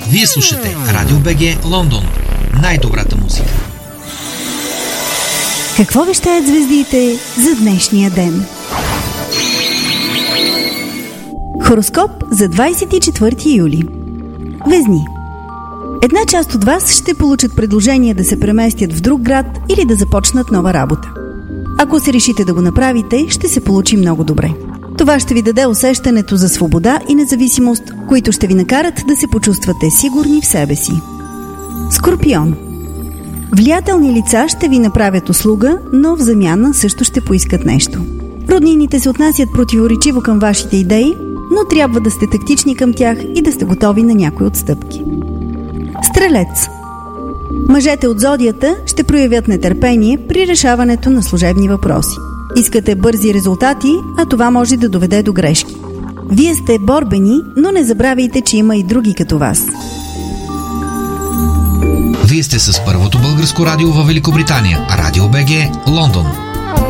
Вие слушате Радио БГ Лондон. Най-добрата музика. Какво вещаят звездите за днешния ден? Хороскоп за 24 юли. Везни. Една част от вас ще получат предложение да се преместят в друг град или да започнат нова работа. Ако се решите да го направите, ще се получи много добре. Това ще ви даде усещането за свобода и независимост, които ще ви накарат да се почувствате сигурни в себе си. Скорпион. Влиятелни лица ще ви направят услуга, но в замяна също ще поискат нещо. Роднините се отнасят противоречиво към вашите идеи, но трябва да сте тактични към тях и да сте готови на някои отстъпки. Стрелец. Мъжете от зодията ще проявят нетърпение при решаването на служебни въпроси. Искате бързи резултати, а това може да доведе до грешки. Вие сте борбени, но не забравяйте, че има и други като вас. Вие сте с първото българско радио във Великобритания. Радио БГ Лондон.